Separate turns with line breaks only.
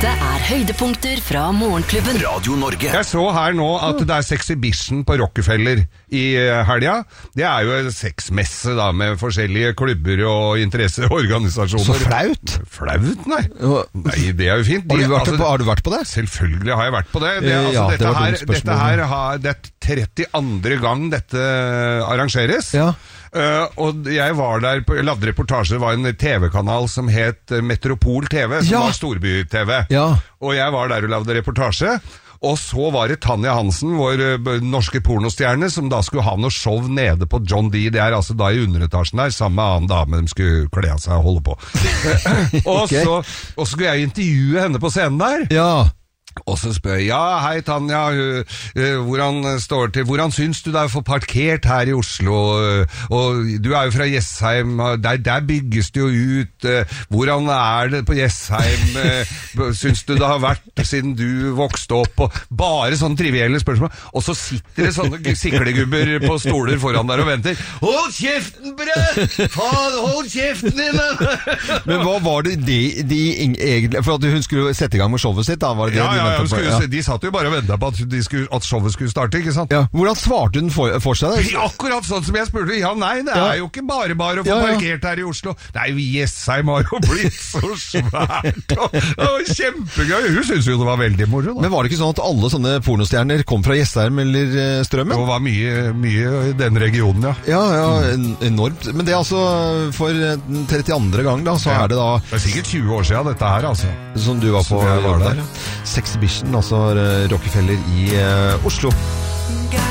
Dette høydepunkter fra Morgenklubben.
Radio Norge.
Jeg så her nå at det Sexhibition på Rockefeller i helga. Det jo en sexmesse da, med forskjellige klubber og interesseorganisasjoner.
Så flaut?
Flaut, nei. Nei, det jo fint.
Har du vært på det?
Selvfølgelig har jeg vært på det. Dette er 32. gang dette arrangeres.
Ja.
Og jeg var der, lavde reportasje, det var en TV-kanal som het Metropol TV, som var storby-TV.
Ja.
Og jeg var der og lavde reportasje. Og så var det Tanja Hansen, vår norske pornostjerne, som da skulle ha noe show nede på John D. Det altså da i underetasjen der, sammen med annen dame, de skulle kle av seg og holde på. Og så skulle jeg intervjue henne på scenen der.
Ja.
Og så spør jeg, hei Tanja, hvordan syns du det å få parkert her i Oslo, og du jo fra Jessheim, der bygges det jo ut, hvordan det på Jessheim, syns du det har vært siden du vokste opp, og bare sånne trivielle spørsmål, og så sitter det sånne siklegubber på stoler foran der og venter, hold kjeften brød, hold kjeften din!
Men hva var det de egentlig, for at hun skulle sette i gang med showet sitt da, var det det?
De satt jo bare og ventet på at showet skulle starte, ikke sant?
Ja. Hvordan svarte hun for seg det?
Akkurat sånn som jeg spurte. Ja, nei, det jo ikke bare å få parkert her i Oslo. Nei, Jessheim har jo blitt så svært. Det var kjempegøy. Hun synes jo det var veldig moro. Da.
Men var det ikke sånn at alle sånne pornostjerner kom fra Jessheim eller Strømmen?
Det var mye i den regionen, ja.
Ja, enormt. Men det altså, for 32. gang da, så det da...
Det sikkert 20 år siden dette her, altså.
Som du var på der. Sexhibition, altså Rockefeller i Oslo.